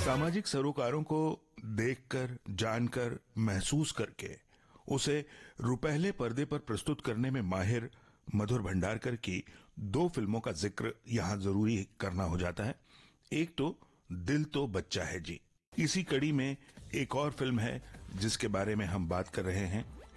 सामाजिक सरोकारों को देखकर, जानकर, महसूस करके उसे रुपहले पर्दे पर प्रस्तुत करने में माहिर मधुर भंडारकर की दो फिल्मों का जिक्र यहां जरूरी करना हो जाता है। एक तो दिल तो बच्चा है जी। इसी कड़ी में एक और फिल्म है जिसके बारे में हम बात कर रहे हैं,